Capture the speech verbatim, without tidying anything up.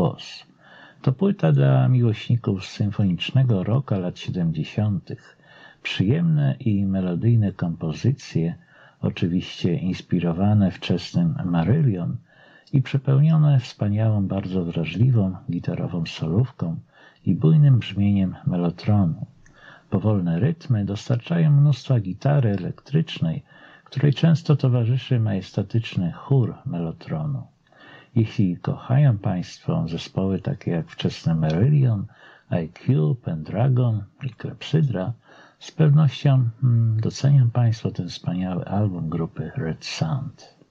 głos. To płyta dla miłośników symfonicznego rocka lat siedemdziesiątych. Przyjemne i melodyjne kompozycje, oczywiście inspirowane wczesnym Marillion i przepełnione wspaniałą, bardzo wrażliwą gitarową solówką i bujnym brzmieniem melotronu. Powolne rytmy dostarczają mnóstwa gitary elektrycznej, której często towarzyszy majestatyczny chór melotronu. Jeśli kochają Państwo zespoły takie jak wczesne Marillion, I Q, Pendragon i Klepsydra, z pewnością hmm, docenią Państwo ten wspaniały album grupy Red Sound.